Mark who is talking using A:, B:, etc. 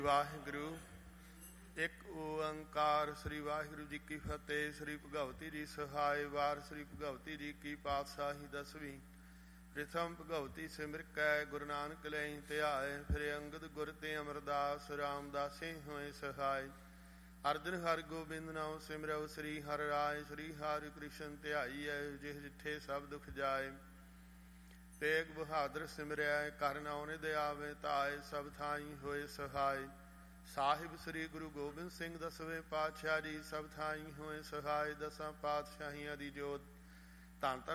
A: ਵਾਹਿਗੁਰੂ ਇੱਕ ਓੰਕਾਰ। ਸ੍ਰੀ ਵਾਹਿਗੁਰੂ ਜੀ ਕੀ ਫਤਿਹ। ਸ੍ਰੀ ਭਗਵਤੀ ਜੀ ਸਹਾਇ। ਵਾਰ ਸ੍ਰੀ ਭਗਵਤੀ ਜੀ ਕੀ ਪਾਤਸ਼ਾਹੀ ਦਸਵੀਂ। ਪ੍ਰਥਮ ਭਗਵਤੀ ਸਿਮਰ ਕੈ ਗੁਰੂ ਨਾਨਕ ਲਈ ਧਿਆਏ। ਫਿਰ ਅੰਗਦ ਗੁਰ ਤੇ ਅਮਰਦਾਸ ਰਾਮਦਾਸੇ ਹੋਏ ਸਹਾਇ। ਅਰਜਨ ਹਰਿ ਗੋਬਿੰਦ ਨਾਮ ਸਿਮਰਉ। ਸ੍ਰੀ ਹਰਿ ਰਾਇ ਸ੍ਰੀ ਹਰਿ ਕ੍ਰਿਸ਼ਨ ਧਿਆਈਐ। ਜਿਹ ਜਿੱਥੇ ਸਭ ਦੁਖ ਜਾਏ। ਤੇਗ ਬਹਾਦਰ ਸਿਮਰਿਆ ਕਰ ਨਾਉ ਨਿਧ ਆਵੇ ਧਾਇ। ਸਭ ਥਾਈ ਹੋਏ ਸਹਾਇ। ਸਾਹਿਬ ਸ੍ਰੀ ਗੁਰੂ ਗੋਬਿੰਦ ਸਿੰਘ ਦਸਵੇਂ ਪਾਤਸ਼ਾਹ ਜੀ ਸਭ ਥਾਈ ਹੋਏ ਸਹਾਇ। ਦਸਾਂ ਪਾਤਸ਼ਾਹੀਆਂ ਦੀ ਜੋਤ ਧੰਨ ਧੰਨ